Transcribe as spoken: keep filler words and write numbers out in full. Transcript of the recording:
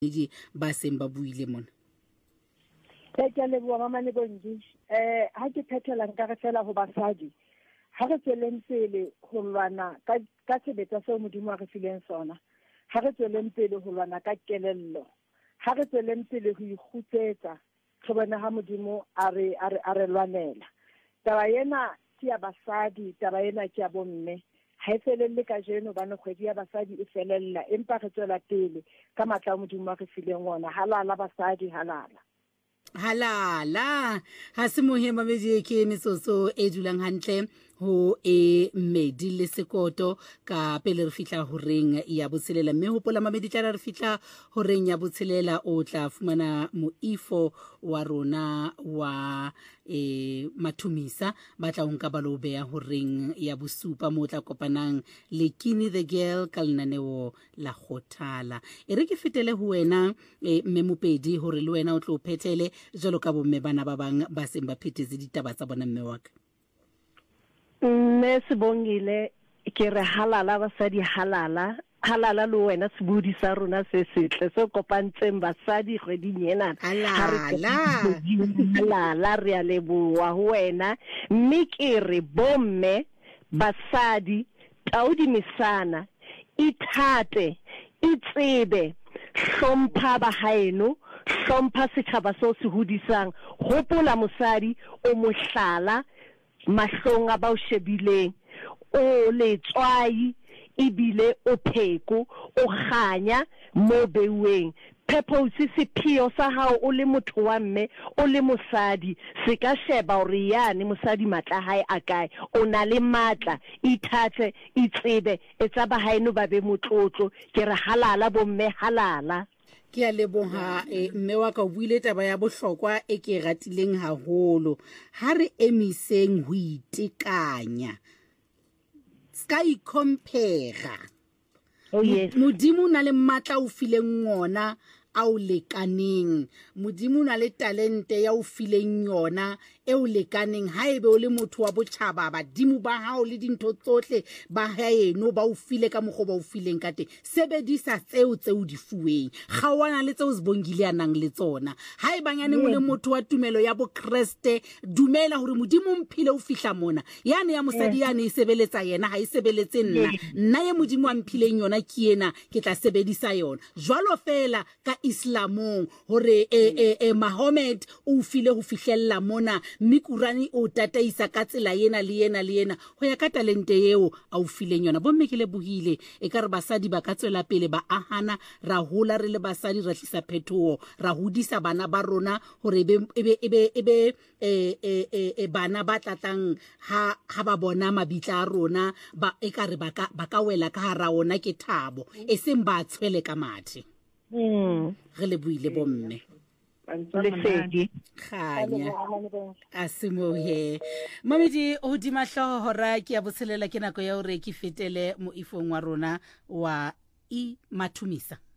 di ba seng ba buile mona. Ke ke le bua mama le bongi eh ha ke phethela nka re fela ho basadi ha re tsweleng pele ho lwana ka ka sebetsa seo modimo a re fileng sona ha re tsweleng pele ho lwana ka kelello ha re tsweleng pele ho ikgutsetsa re bona ha modimo a re a re a re lwanela taba yena ke ya basadi taba yena ke ya bomme ha ifelelle ka jeno bana kgwedi ya basadi e felella empa re tswela pele ka matla modimo a re fileng ona halala basadi halala halala ha se mohema meje ke mesoso e dulang hantle ho e medi le sekoto ka pele re fitla ho reng ya botshelela mme hopola mamedi tla re fitla ho reng ya botshelela o tla fumana moifo wa rona wa e mathumisa ba tla unka ba lo beya ho reng ya bosupa mo tla kopanang le Kini the Girl ka lenaneo la Khothala e re ke fitele ho wena e memopedi hore le wena o tlo phethele jalo ka bomme bana ba bang ba seng ba phethetse ditaba tsa bona mme wa ka. Mme Sibongile ke re halala basadi halala halala le wena sebudi sa rona se setle se kopantseng basadi kgweding ena halala halala re a leboha ho wena mme ke re bomme basadi taudi misana ithate itsebe hlompha ba haeno hlompha setjhaba so se hodisang hopola mosadi o mohlala mahlonga ba o shebileng o letswai ibile o pheko o khanya mo beuweng phepho se sephio sa hao o le motho wa mme o le mosadi se ka sheba hore yane mosadi matla hae a kae o na le matla ithathe itsebe etsa ba haeno ba be motlotlo ke re halala bo mme halala ke a leboha mme wa ka o buile taba ya bohlokwa e ke ratileng haholo ha re emiseng ho itekanya ska I compare oh yes modimo na le matla o fileng ngona a o lekaneng modimo na le talente ya o fileng yona e o lekaneng haebe o le motho wa botjhaba badimo ba hao le dintho tsohle ba haeno ba o file ka mogo ba o fileng ka teng sebedisa tseo tseo di fuweng ga wana le tseo Sibongile anang le tsona haeba nyane mo le motho wa tumelo ya bo Kriste dumela hore modimo mphile o fihla mona yane ya mosadi yane e sebeletsa yena ha e sebeletse nna nna ye modimo a mphileng yona ke yena ke tla sebedisa yona jwalo fela ka Islamong hore e e e Muhammad o file ho fihlella mona mikurani o tataisa ka tsela yena le yena le yena ho ya ka talente eo a o fileng yona bomme ke le buhile e ka re basadi ba ka tswela pele ba ahana ra hola re le basadi ra tlisa phethoho ra hodisa bana ba rona hore ebe ebe ebe e e e bana ba tlatang ha ha ba bona mabitla a rona ba e ka re ba ka ba ka wela ka hara ona ke thabo e seng ba tshwele ka mathe mm re le buile bomme le sedi khanya asimo he mamedi o di mahlo hora ke ya botshelela ke nako ya hore ke fetele moifong wa rona wa I mathumisa.